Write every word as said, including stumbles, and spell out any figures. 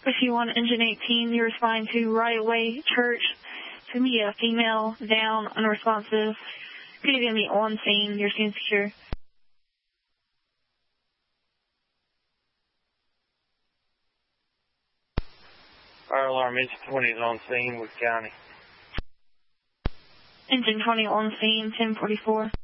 If you want engine eighteen, you're responding to right away church. To me, a female, down, unresponsive. Could you me on scene? Your scene secure. Fire alarm, engine twenty is on scene with county. Engine twenty on scene, ten forty-four.